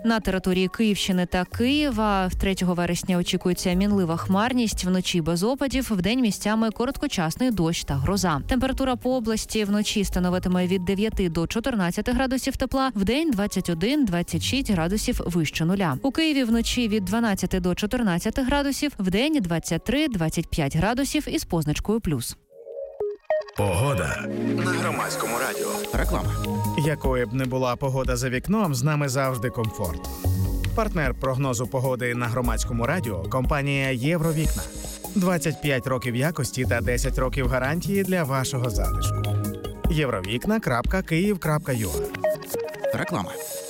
На території Київщини та Києва 3 вересня очікується мінлива хмарність, вночі без опадів, вдень місцями короткочасний дощ та гроза. Температура по області вночі становитиме від 9 до 14 градусів тепла, вдень 21-26 градусів вище нуля. У Києві вночі від 12 до 14 градусів, вдень 23-25 градусів із позначкою плюс. Погода на Громадському радіо. Реклама. Якою б не була погода за вікном, з нами завжди комфорт. Партнер прогнозу погоди на Громадському радіо – компанія «Євровікна». 25 років якості та 10 років гарантії для вашого затишку. Євровікна.Київ.ua. Реклама.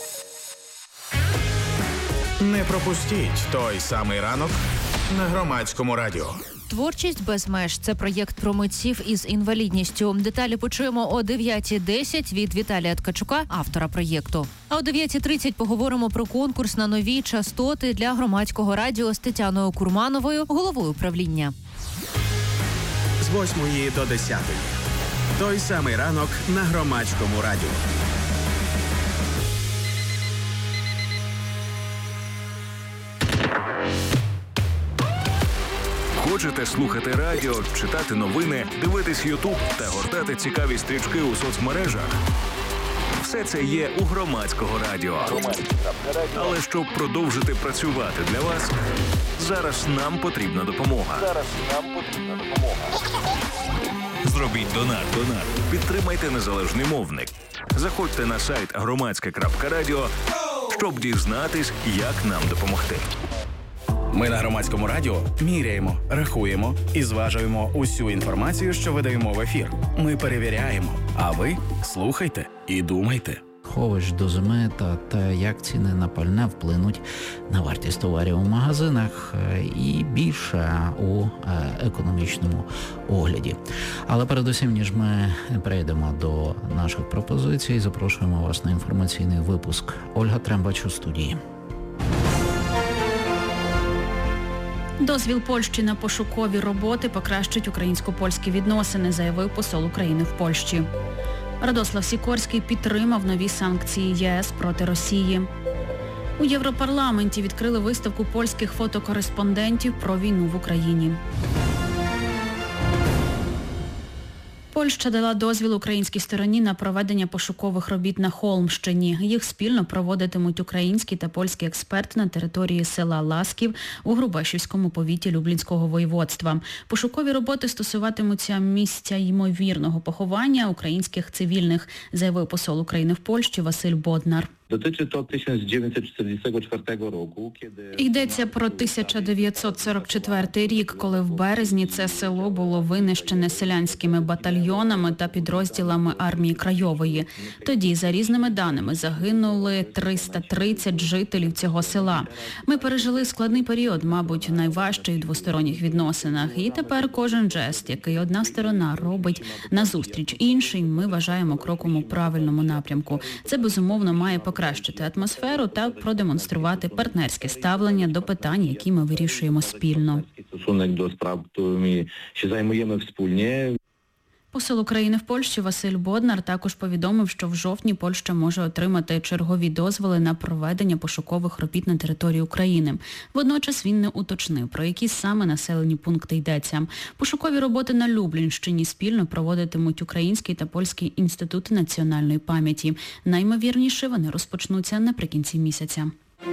Не пропустіть той самий ранок на Громадському радіо. Творчість без меж – це проєкт про митців із інвалідністю. Деталі почуємо о 9:10 від Віталія Ткачука, автора проєкту. А о 9:30 поговоримо про конкурс на нові частоти для Громадського радіо з Тетяною Курмановою, головою управління. З 8 до 10. Той самий ранок на Громадському радіо. Хочете слухати радіо, читати новини, дивитись Ютуб та гортати цікаві стрічки у соцмережах? Все це є у Громадського радіо. Але щоб продовжити працювати для вас, зараз нам потрібна допомога. Зробіть донат. Підтримайте незалежний мовник. Заходьте на сайт громадське.радіо, щоб дізнатись, як нам допомогти. Ми на Громадському радіо міряємо, рахуємо і зважуємо усю інформацію, що видаємо в ефір. Ми перевіряємо, а ви слухайте і думайте. Ховиш до зими та як ціни на пальне вплинуть на вартість товарів у магазинах і більше у економічному огляді. Але передусім, ніж ми перейдемо до наших пропозицій, запрошуємо вас на інформаційний випуск. Ольга Трембач у студії. Дозвіл Польщі на пошукові роботи покращить українсько-польські відносини, заявив посол України в Польщі. Радослав Сікорський підтримав нові санкції ЄС проти Росії. У Європарламенті відкрили виставку польських фотокореспондентів про війну в Україні. Польща дала дозвіл українській стороні на проведення пошукових робіт на Холмщині. Їх спільно проводитимуть українські та польські експерти на території села Ласків у Грубешівському повіті Люблінського воєводства. Пошукові роботи стосуватимуться місця ймовірного поховання українських цивільних, заявив посол України в Польщі Василь Боднар. Dotyczy to 1944 року, Йдеться про 1944 рік, коли в березні це село було винищене селянськими батальйонами та підрозділами армії Крайової. Тоді, за різними даними, загинули 330 жителів цього села. Ми пережили складний період, мабуть, найважчий у двосторонніх відносинах. І тепер кожен жест, який одна сторона робить назустріч іншій, ми вважаємо кроком у правильному напрямку. Це, безумовно, має покращити атмосферу та продемонструвати партнерське ставлення до питань, які ми вирішуємо спільно. Стосунок до справ, якими ще займаємо спільно. Посол України в Польщі Василь Боднар також повідомив, що в жовтні Польща може отримати чергові дозволи на проведення пошукових робіт на території України. Водночас він не уточнив, про які саме населені пункти йдеться. Пошукові роботи на Люблінщині спільно проводитимуть Український та Польський інститути національної пам'яті. Наймовірніше вони розпочнуться наприкінці місяця.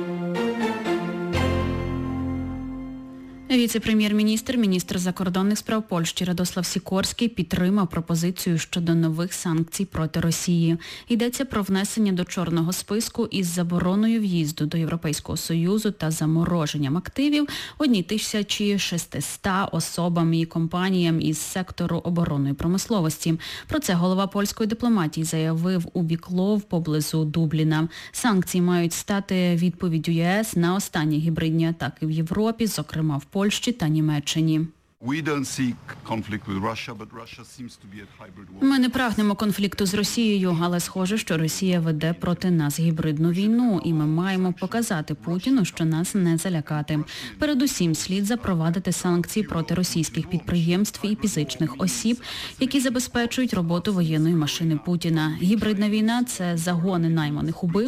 Віце-прем'єр-міністр, міністр закордонних справ Польщі Радослав Сікорський підтримав пропозицію щодо нових санкцій проти Росії. Йдеться про внесення до чорного списку із забороною в'їзду до Європейського Союзу та замороженням активів 1600 особам і компаніям із сектору оборонної промисловості. Про це голова польської дипломатії заявив у Біклов поблизу Дубліна. Санкції мають стати відповіддю ЄС на останні гібридні атаки в Європі, зокрема в Польщі та Німеччині. Ми не прагнемо конфлікту з Росією, але схоже, що Росія веде проти нас гібридну війну, і ми маємо показати Путіну, що нас не залякати. Передусім, слід запровадити санкції проти російських підприємств і фізичних осіб, які забезпечують роботу воєнної машини Путіна. Гібридна війна – це загони найманих убивць,